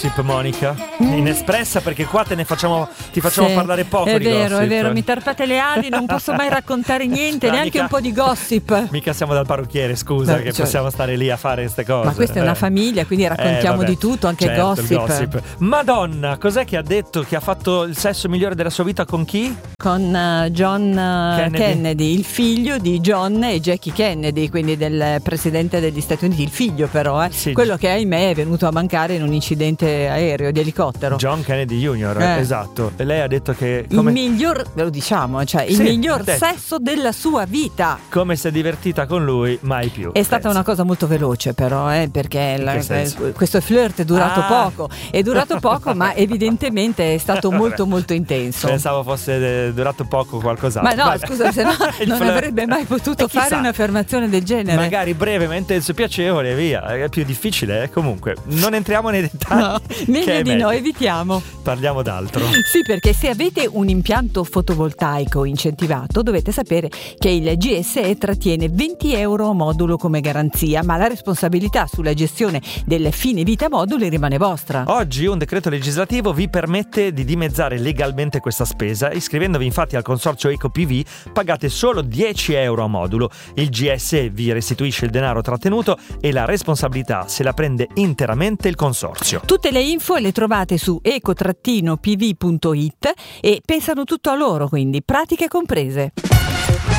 Monica, inespressa, perché qua ti facciamo parlare poco di gossip. È vero, mi tarpate le ali, non posso mai raccontare niente, neanche un po' di gossip. Mica siamo dal parrucchiere, scusa, che possiamo stare lì a fare queste cose. Ma questa è una famiglia, quindi raccontiamo di tutto, anche certo, gossip. Madonna, cos'è che ha detto che ha fatto il sesso migliore della sua vita con chi? Con John Kennedy, il figlio di John e Jackie Kennedy, quindi del presidente degli Stati Uniti, il figlio però, sì. Quello che ahimè è venuto a mancare in un incidente aereo, di elicottero. John Kennedy Jr., esatto. E lei ha detto che il miglior, lo diciamo, cioè il miglior sesso della sua vita. Come si è divertita con lui, mai più. È stata una cosa molto veloce però, perché questo flirt è durato poco, ma evidentemente è stato molto molto intenso. Pensavo fosse durato poco qualcos'altro. Ma no, scusa, se no non avrebbe mai potuto fare un'affermazione del genere. Magari breve ma intenso e piacevole, via. È più difficile, comunque non entriamo nei dettagli. No, meglio di no, evitiamo. Parliamo d'altro. Sì, perché se avete un impianto fotovoltaico incentivato dovete sapere che il GSE trattiene 20 euro a modulo come garanzia, ma la responsabilità sulla gestione del fine vita moduli rimane vostra. Oggi un decreto legislativo vi permette di dimezzare legalmente questa spesa. Iscrivendovi infatti al consorzio EcoPV pagate solo 10 euro a modulo. Il GSE vi restituisce il denaro trattenuto e la responsabilità se la prende interamente il consorzio. Tutte le info le trovate su eco-pv.it e pensano tutto a loro, quindi pratiche comprese.